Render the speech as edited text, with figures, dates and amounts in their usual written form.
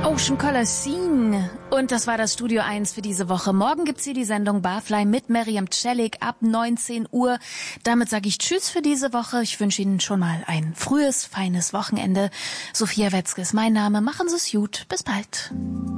Ocean Color Scene. Und das war das Studio 1 für diese Woche. Morgen gibt's hier die Sendung Barfly mit Miriam Celik ab 19 Uhr. Damit sage ich Tschüss für diese Woche. Ich wünsche Ihnen schon mal ein frühes, feines Wochenende. Sophia Wetzke ist mein Name. Machen Sie es gut. Bis bald.